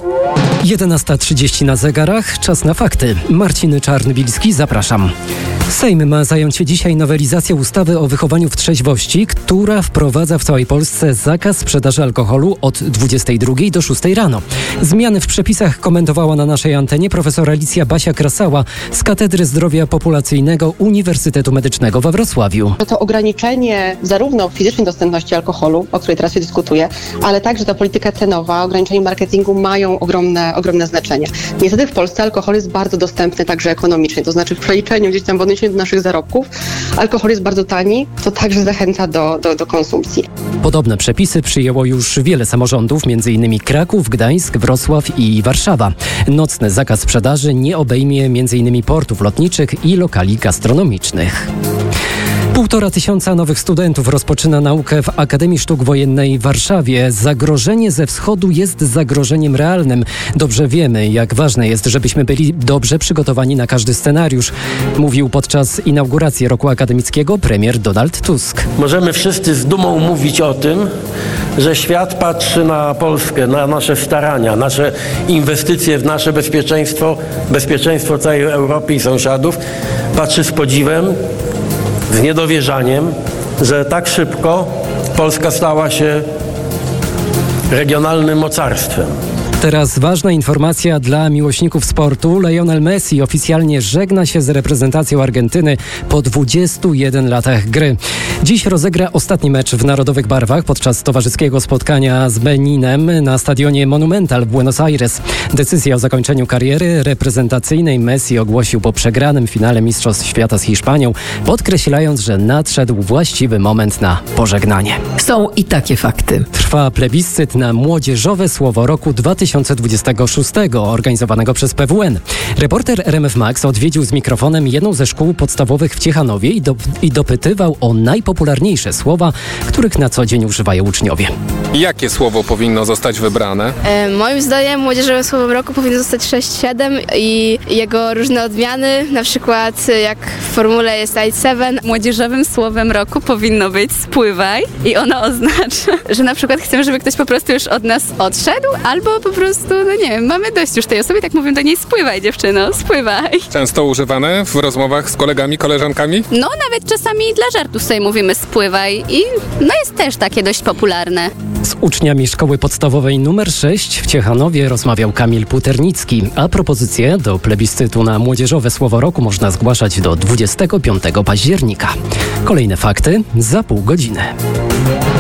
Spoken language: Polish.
11:30 na zegarach, czas na fakty. Marcin Czarnbilski, zapraszam. Sejm ma zająć się dzisiaj nowelizacją ustawy o wychowaniu w trzeźwości, która wprowadza w całej Polsce zakaz sprzedaży alkoholu od 22 do 6 rano. Zmiany w przepisach komentowała na naszej antenie profesor Alicja Basia-Krasała z Katedry Zdrowia Populacyjnego Uniwersytetu Medycznego we Wrocławiu. To ograniczenie zarówno fizycznej dostępności alkoholu, o której teraz się dyskutuje, ale także ta polityka cenowa, ograniczenie marketingu mają ogromne znaczenie. Niestety w Polsce alkohol jest bardzo dostępny także ekonomicznie, to znaczy w przeliczeniu gdzieś tam w odniesieniu do naszych zarobków alkohol jest bardzo tani, to także zachęca do konsumpcji. Podobne przepisy przyjęło już wiele samorządów, m.in. Kraków, Gdańsk, Wrocław i Warszawa. Nocny zakaz sprzedaży nie obejmie m.in. portów lotniczych i lokali gastronomicznych. 1500 nowych studentów rozpoczyna naukę w Akademii Sztuk Wojennej w Warszawie. Zagrożenie ze wschodu jest zagrożeniem realnym. Dobrze wiemy, jak ważne jest, żebyśmy byli dobrze przygotowani na każdy scenariusz, mówił podczas inauguracji roku akademickiego premier Donald Tusk. Możemy wszyscy z dumą mówić o tym, że świat patrzy na Polskę, na nasze starania, nasze inwestycje w nasze bezpieczeństwo całej Europy i sąsiadów. Patrzy z podziwem, z niedowierzaniem, że tak szybko Polska stała się regionalnym mocarstwem. Teraz ważna informacja dla miłośników sportu. Lionel Messi oficjalnie żegna się z reprezentacją Argentyny po 21 latach gry. Dziś rozegra ostatni mecz w narodowych barwach podczas towarzyskiego spotkania z Beninem na stadionie Monumental w Buenos Aires. Decyzję o zakończeniu kariery reprezentacyjnej Messi ogłosił po przegranym finale Mistrzostw Świata z Hiszpanią, podkreślając, że nadszedł właściwy moment na pożegnanie. Są i takie fakty. Trwa plebiscyt na młodzieżowe słowo roku 2026 organizowanego przez PWN. Reporter RMF Max odwiedził z mikrofonem jedną ze szkół podstawowych w Ciechanowie i dopytywał o najpopularniejsze słowa, których na co dzień używają uczniowie. Jakie słowo powinno zostać wybrane? Moim zdaniem młodzieżowym słowem roku powinno zostać 6-7 i jego różne odmiany, na przykład jak w formule jest 8-7. Młodzieżowym słowem roku powinno być spływaj i ono oznacza, że na przykład chcemy, żeby ktoś po prostu już od nas odszedł, albo po prostu, no nie wiem, mamy dość już tej osoby, tak mówią do niej spływaj dziewczyno, spływaj. Często używane w rozmowach z kolegami, koleżankami? No nawet czasami dla żartów sobie mówimy spływaj i no jest też takie dość popularne. Z uczniami szkoły podstawowej nr 6 w Ciechanowie rozmawiał Kamil Puternicki, a propozycje do plebiscytu na młodzieżowe słowo roku można zgłaszać do 25 października. Kolejne fakty za pół godziny.